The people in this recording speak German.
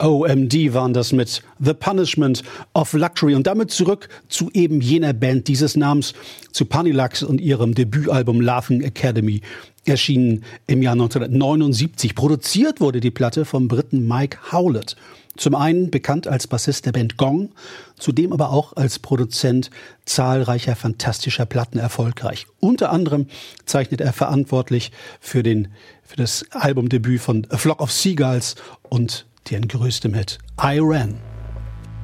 OMD waren das mit The Punishment of Luxury. Und damit zurück zu eben jener Band dieses Namens, zu Panilux und ihrem Debütalbum Laughing Academy, erschienen im Jahr 1979. Produziert wurde die Platte vom Briten Mike Howlett. Zum einen bekannt als Bassist der Band Gong, zudem aber auch als Produzent zahlreicher fantastischer Platten erfolgreich. Unter anderem zeichnet er verantwortlich für das Albumdebüt von A Flock of Seagulls und deren größtem Hit I Ran.